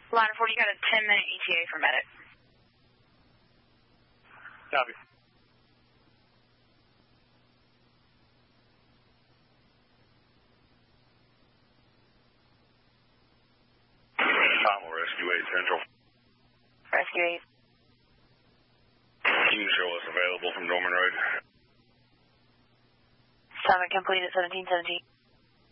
Line 4, you got a 10-minute ETA for medic. Copy. Primal Rescue 8 Central. Rescue 8. Can you show us available from Dorman Road? 7 complete at 1717.